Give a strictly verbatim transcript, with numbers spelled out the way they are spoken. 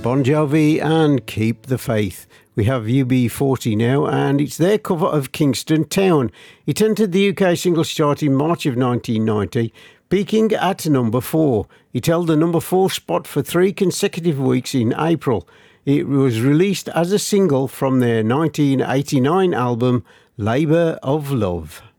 Bon Jovi and Keep the Faith. We have U B forty now, and it's their cover of Kingston Town. It entered the U K singles chart in March of nineteen ninety, peaking at number four. It held the number four spot for three consecutive weeks in April. It was released as a single from their nineteen eighty-nine album, Labour of Love.